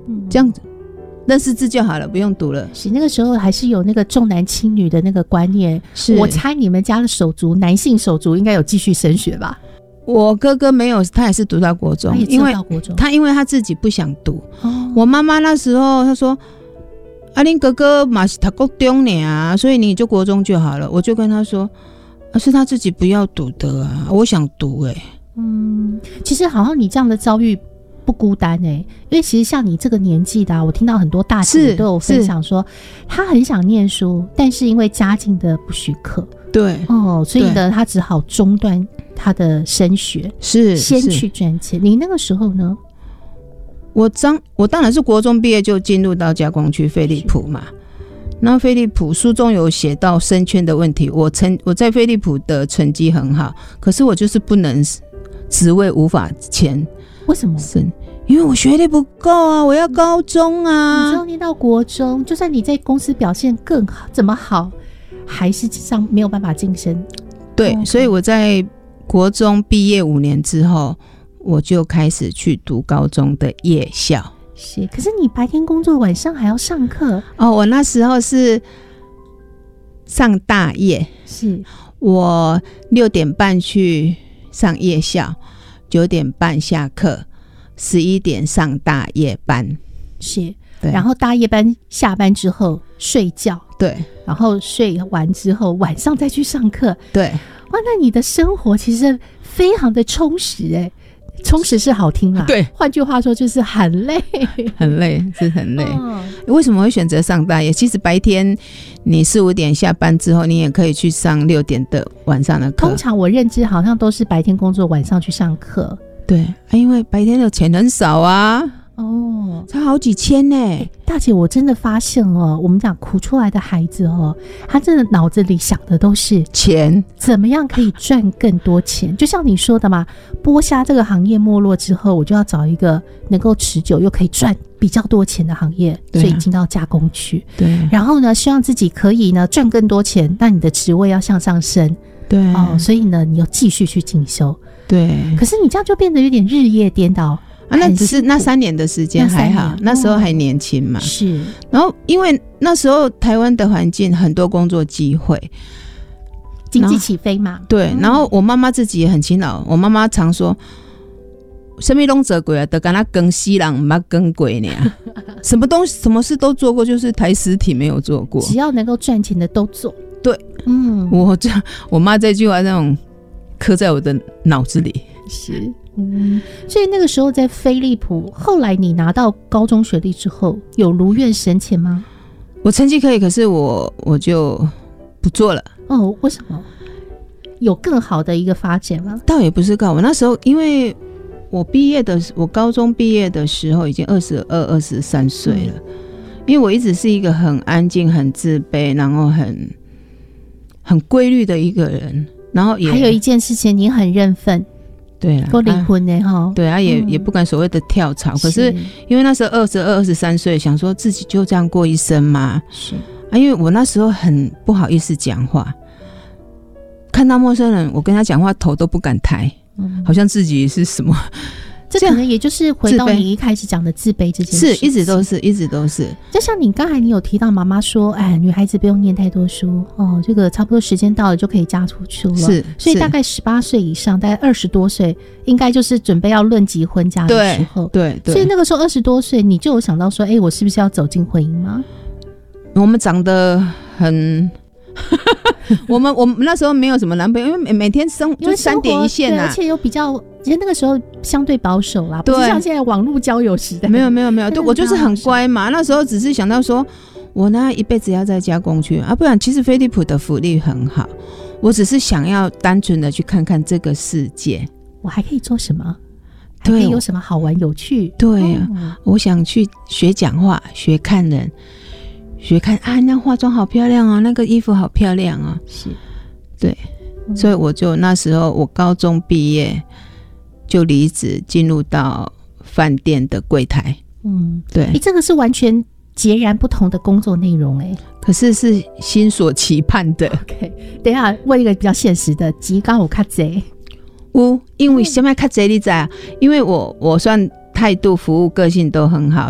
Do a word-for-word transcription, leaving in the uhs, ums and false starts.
嗯、这样子认识字就好了，不用读了。 是那个时候还是有那个重男轻女的那个观念。是我猜你们家的手足，男性手足应该有继续升学吧？ 我哥哥没有，他也是读到国中， 他也只有到国中。 他因为他自己不想读。 哦、 我妈妈那时候她说：“啊，你哥哥嘛是读国中呢啊，所以你就国中就好了。”我就跟他说：“啊，是他自己不要读的啊，我想读哎、欸。” 嗯，其实好像你这样的遭遇不孤单哎、欸，因为其实像你这个年纪的、啊，我听到很多大姐都有分享说，他很想念书，但是因为家境的不许可， 对哦，所以呢，他只好中断他的升学， 是先去赚钱。你那个时候呢？ 我当我当然是国中毕业就进入到加工区飞利浦嘛。那飞利浦书中有写到升迁的问题，我成我在飞利浦的成绩很好，可是我就是不能职位无法签。 为什么？ 因为我学历不够啊，我要高中啊。 你知道念到国中，就算你在公司表现更好，怎么好，还是上没有办法晋升。 对， okay. 所以我在国中毕业五年之后，我就开始去读高中的夜校。 是，可是你白天工作，晚上还要上课哦。我那时候是上大夜， 是我六点半去上夜校，九点半下课，十一点上大夜班。 是，然后大夜班下班之后睡觉， 对， 然后睡完之后晚上再去上课， 对。 哇，那你的生活其实非常的充实哎、欸。充实是好听啦， 对， 换句话说就是很累， 很累，是很累。 哦、 为什么会选择上大夜？其实白天你四五点下班之后，你也可以去上六点的晚上的课。 通常我认知好像都是白天工作，晚上去上课。 对、啊，因为白天的钱很少啊， 哦， 才好几千呢、欸。 大姐，我真的发现哦，我们讲苦出来的孩子哦，他真的脑子里想的都是钱， 怎么样可以赚更多钱。就像你说的嘛，剥虾这个行业没落之后，我就要找一个能够持久又可以赚比较多钱的行业，所以进到加工区。 对， 然后呢，希望自己可以呢赚更多钱，那你的职位要向上升。 对， 哦，所以呢，你要继续去进修。 对， 可是你这样就变得有点日夜颠倒。 啊，那只是那三年的时间还好，那, 那时候还年轻嘛。 是， 然后因为那时候台湾的环境很多工作机会， 经济起飞嘛。 对，然后我妈妈自己也很勤劳，我妈妈常说，什么都做过啊，就跟他更西人不更鬼呢，什么东西什么事都做过，就是抬尸体没有做过， 只要能够赚钱的都做。 对，嗯，我这我妈这句话那种刻在我的脑子里。 是。嗯，所以那个时候在飞利浦，后来你拿到高中学历之后，有如愿升迁吗？ 我成绩可以，可是我我就不做了。 哦，为什么？有更好的一个发展吗？ 倒也不是高，我那时候因为我毕业的，我高中毕业的时候已经二十二、二十三岁了、嗯，因为我一直是一个很安静、很自卑，然后很很规律的一个人，然后也还有一件事情，你很认分。 对啦， 够离婚呢哈， 对啊，也、嗯、也不敢所谓的跳槽，可是因为那时候二十二、二十三岁，想说自己就这样过一生嘛， 是啊，因为我那时候很不好意思讲话，看到陌生人，我跟他讲话头都不敢抬，嗯，好像自己是什么。 这可能也就是回到你一开始讲的自卑这件事， 是一直都是一直都是。 就像你刚才你有提到妈妈说，哎，女孩子不用念太多书哦，这个差不多时间到了就可以嫁出去了。 是， 所以大概十八岁以上，大概二十多岁，应该就是准备要论及婚嫁的时候。 对 对, 对。 所以那个时候二十多岁，你就有想到说，哎，我是不是要走进婚姻吗？ 我们长得很。我们我们那时候没有什么男朋友，因为每每天生就三点一线啊， 而且又比较，其实那个时候相对保守啦，不是像现在网络交友时代。 没有没有没有，对我就是很乖嘛。那时候只是想到说，我呢一辈子要在加工区啊，不然其实飞利浦的福利很好，我只是想要单纯的去看看这个世界， 我还可以做什么，还可以有什么好玩有趣。 对啊、哦，我想去学讲话，学看人。学看啊，那化妆好漂亮啊，那个衣服好漂亮啊， 是， 对、嗯，所以我就那时候我高中毕业就离职，进入到饭店的柜台。嗯，对， 欸，这个是完全截然不同的工作内容哎，欸， 可是是心所期盼的。 OK， 等一下问一个比较现实的，钱刚有较济， 有，因为什么较济你知道？因为我我算态度、服务、个性都很好。